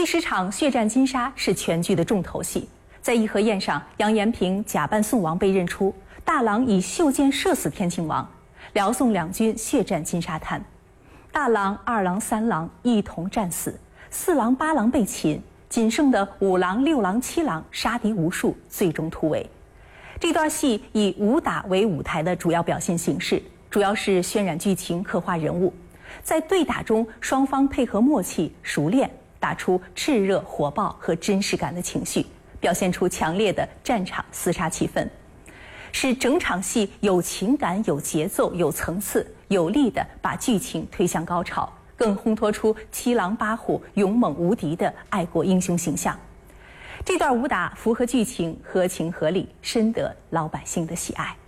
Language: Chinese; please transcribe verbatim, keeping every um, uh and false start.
第十场血战金沙是全剧的重头戏。在颐和宴上，杨延平假扮宋王被认出，大郎以袖箭射死天庆王，辽宋两军血战金沙滩。大郎、二郎、三郎一同战死，四郎、八郎被擒，仅剩的五郎、六郎、七郎杀敌无数，最终突围。这段戏以武打为舞台的主要表现形式，主要是渲染剧情、刻画人物。在对打中，双方配合默契、熟练，打出炽热、火爆和真实感的情绪，表现出强烈的战场厮杀气氛，使整场戏有情感、有节奏、有层次，有力地把剧情推向高潮，更烘托出七狼八虎勇猛无敌的爱国英雄形象。这段武打符合剧情，合情合理，深得老百姓的喜爱。